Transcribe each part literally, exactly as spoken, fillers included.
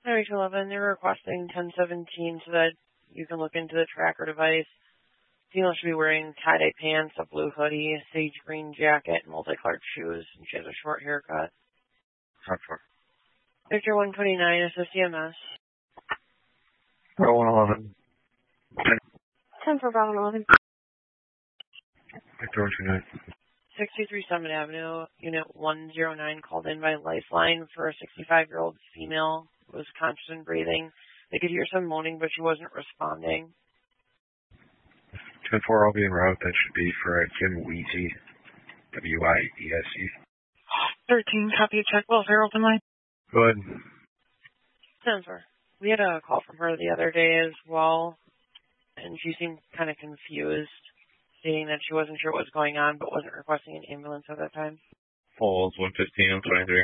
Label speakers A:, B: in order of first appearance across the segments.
A: nine eleven, they're requesting ten seventeen so that you can look into the tracker device. Female should be wearing tie-dye pants, a blue hoodie, a sage green jacket, multicolored shoes, and she has a short haircut.
B: ten four.
A: Victor one twenty-nine, S S C M S.
B: Bravo one eleven.
A: ten for Bravo eleven.
B: Victor one twenty-nine.
A: sixty-three Summit Avenue, Unit one oh nine, called in by Lifeline for a sixty-five-year-old female who was conscious and breathing. They could hear some moaning, but she wasn't responding.
B: ten four, I'll be en route. That should be for uh, Kim Weesey. W I E S E.
C: thirteen, copy, check welfare, open line.
B: Go ahead.
A: ten four. We had a call from her the other day as well, and she seemed kind of confused, stating that she wasn't sure what was going on, but wasn't requesting an ambulance at that time.
D: Falls one fifteen and twenty-three.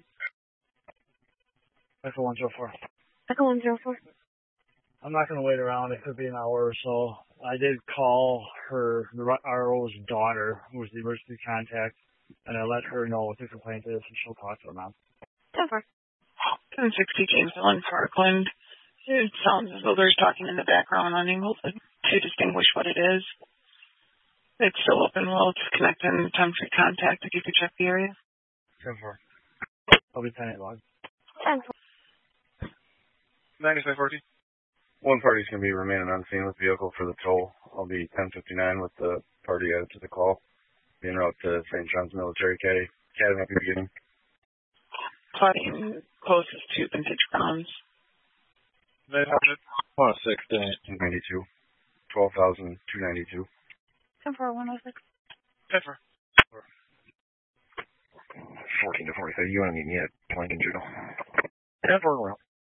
E: Echo one zero four.
A: Echo one zero four.
E: I'm not going to wait around. It could be an hour or so. I did call her, the R O's daughter, who was the emergency contact, and I let her know what the complaint is, and she'll talk to her mom.
A: ten four.
C: ten sixty, James Dillon, Parkland. It sounds as though there's talking in the background, unable to, to distinguish what it is. It's still open. We'll connect and attempt to contact if you could check the area.
E: ten four. I'll be ten eight log.
A: ten four.
B: ninety-five forty. One party's going to be remaining on scene with vehicle for the toll. I'll be ten fifty-nine with the party added to the call. Be en route to Saint John's Military Academy. Academy at the beginning.
C: Plotting closest to Vintage Grounds.
D: nine hundred. one oh six,
B: two ninety-two. twelve thousand two ninety-two.
A: ten four one oh six.
D: ten four.
B: fourteen to forty-five. You want to meet me at Plank and Judo? ten four.